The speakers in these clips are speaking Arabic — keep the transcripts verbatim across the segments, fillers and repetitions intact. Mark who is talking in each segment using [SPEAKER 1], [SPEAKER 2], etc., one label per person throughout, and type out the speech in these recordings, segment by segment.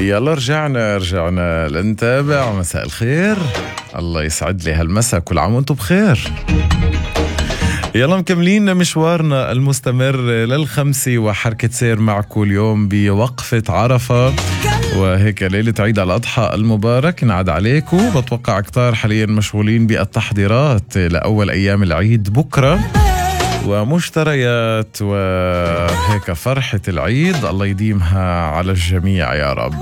[SPEAKER 1] يلا رجعنا رجعنا لنتابع. مساء الخير، الله يسعد لي هالمساء، كل عام وانتم بخير. يلا مكملين مشوارنا المستمر للخمسة وحركة سير معكم اليوم بوقفة عرفة، وهيك ليلة عيد الأضحى المبارك نعد عليكم. بتوقع كتار حاليا مشغولين بالتحضيرات لأول أيام العيد بكرة، ومشتريات وهيك فرحة العيد الله يديمها على الجميع يا رب.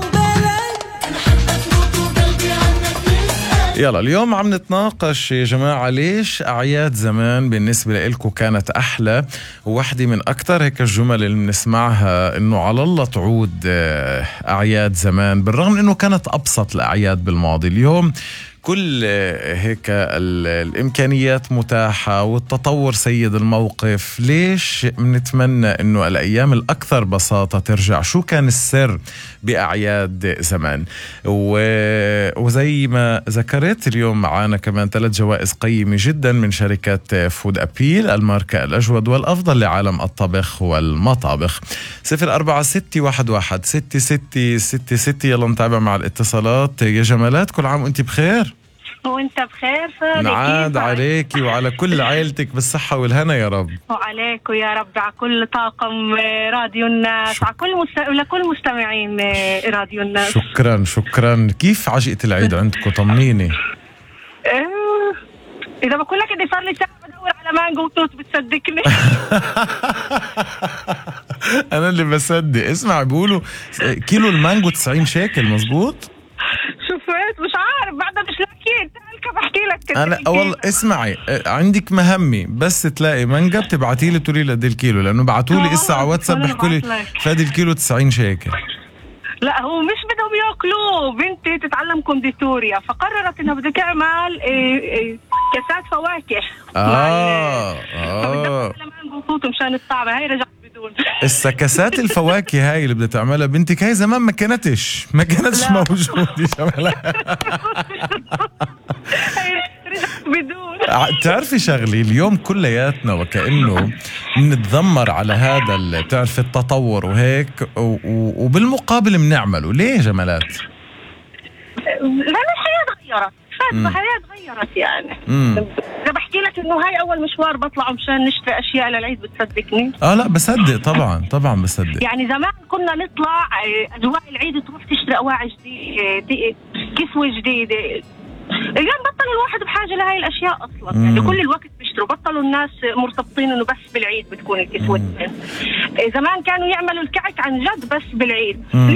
[SPEAKER 1] يلا اليوم عم نتناقش يا جماعة ليش أعياد زمان بالنسبة لإلكم كانت أحلى. وواحدة من أكتر هيك الجمل اللي بنسمعها إنه على الله تعود أعياد زمان، بالرغم إنه كانت أبسط الأعياد بالماضي. اليوم كل هيك الإمكانيات متاحة والتطور سيد الموقف. ليش منتمنى إنه الأيام الأكثر بساطة ترجع؟ شو كان السر بأعياد زمان؟ وزي ما ذكرت اليوم معانا كمان ثلاث جوائز قيمة جدا من شركة فود أبيل، الماركة الأجود والأفضل لعالم الطبخ والمطابخ. صفر أربعة ستة واحد واحد ستة ستة ستة ستة. يلا نتابع مع الاتصالات. يا جمالات كل عام وانت بخير.
[SPEAKER 2] وانت بخير صادق.
[SPEAKER 1] نعاد عليكي وعلى كل عائلتك بالصحة والهنا يا رب.
[SPEAKER 2] وعليكم يا رب، على كل طاقم راديو الناس، شك... على كل مست... لكل مستمعين راديو الناس.
[SPEAKER 1] شكرا شكرا. كيف عجقة العيد عندكم؟ طمنيني.
[SPEAKER 2] اه... إذا بقول لك إني صار لي ساعة بدور على مانجو وتوت بتصدقني؟
[SPEAKER 1] أنا اللي بصدق. اسمع بيقولوا كيلو المانجو تسعين شيكل، مزبوط؟
[SPEAKER 2] شفت مش عارف بعدها مش لاقيين. تعال بحكي لك.
[SPEAKER 1] انا والله اسمعي، عندك مهمه بس تلاقي مانجا بتبعتي لي تقولي لي قد الكيلو، لانه بعتوا لي اسا على واتساب بيحكوا لي فادي الكيلو تسعين شيكل.
[SPEAKER 2] لا هو مش بدهم ياكلوه. بنتي تتعلم كونديتوريا فقررت انها بدها تعمل إيه إيه كاسات فواكه.
[SPEAKER 1] اه اه
[SPEAKER 2] مشان الطعمه. هاي رجعت بدون
[SPEAKER 1] السكاسات الفواكه هاي اللي بدها تعملها بنتك، هاي زمان ما كانتش ما كانتش موجوده شمالها.
[SPEAKER 2] بدون.
[SPEAKER 1] تعرفي شغلي، اليوم كلياتنا وكأنه نتذمر على هذا اللي بتعرف التطور وهيك، وبالمقابل بنعمله. ليه جمالات؟
[SPEAKER 2] لأن الحياة تغيرت. الحياة تغيرت يعني. إذا بحكي لك إنه هاي أول مشوار بطلعه مشان نشتري أشياء للعيد بتصدقني؟
[SPEAKER 1] آه لا بصدق طبعا طبعا بصدق.
[SPEAKER 2] يعني زمان كنا نطلع أجواء العيد تروح تشتري أواعي جديدة، كسوة جديدة. اليوم بطل الواحد بحاجة لهاي الأشياء أصلا. مم. يعني كل الوقت بيشتروا، بطلوا الناس مرتبطين إنه بس بالعيد بتكون الكسوة. زمان كانوا يعملوا الكعك عن جد بس بالعيد.